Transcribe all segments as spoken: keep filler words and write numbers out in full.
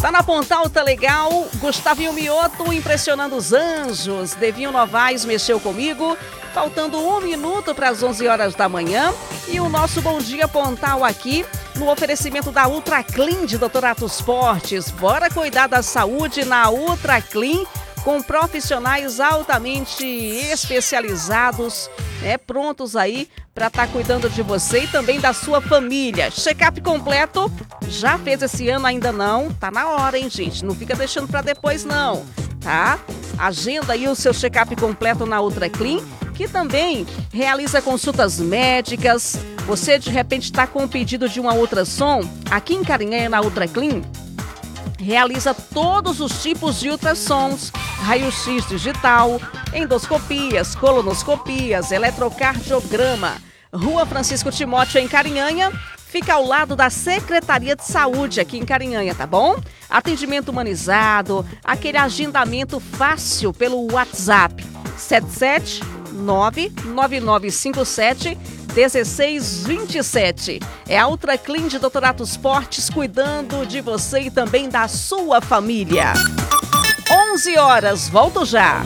Tá na Pontal, tá legal. Gustavinho Mioto impressionando os anjos. Devinho Novaes mexeu comigo. Faltando um minuto para as onze horas da manhã. E o nosso Bom Dia Pontal aqui no oferecimento da Ultra Clean de doutor Atos Fortes. Bora cuidar da saúde na Ultra Clean, com profissionais altamente especializados, né, prontos aí para estar tá cuidando de você e também da sua família. Check-up completo, já fez esse ano, ainda não? Tá na hora, hein, gente? Não fica deixando para depois, não, tá? Agenda aí o seu check-up completo na Ultra Clean, que também realiza consultas médicas. Você, de repente, está com um pedido de uma ultrassom? Aqui em Carinhanha, na Ultra Clean, realiza todos os tipos de ultrassons, raio-x digital, endoscopias, colonoscopias, eletrocardiograma. Rua Francisco Timóteo, em Carinhanha, fica ao lado da Secretaria de Saúde aqui em Carinhanha, tá bom? Atendimento humanizado, aquele agendamento fácil pelo WhatsApp, sete sete nove nove nove cinco sete um seis dois sete. É a Ultra Clean de doutor Atos Fortes cuidando de você e também da sua família. onze horas, volto já.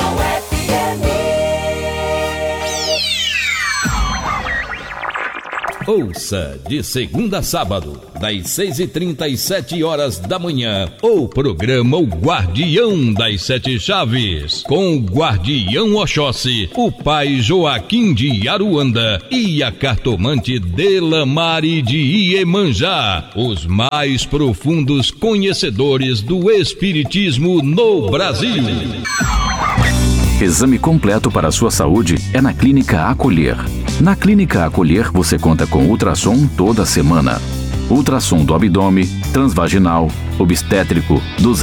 Ouça de segunda a sábado, das seis e trinta e sete horas da manhã, o programa O Guardião das Sete Chaves, com o Guardião Oxóssi, o pai Joaquim de Aruanda e a cartomante Delamare de Iemanjá, os mais profundos conhecedores do Espiritismo no Brasil. Exame completo para a sua saúde é na Clínica Acolher. Na Clínica Acolher você conta com ultrassom toda semana. Ultrassom do abdômen, transvaginal, obstétrico, dos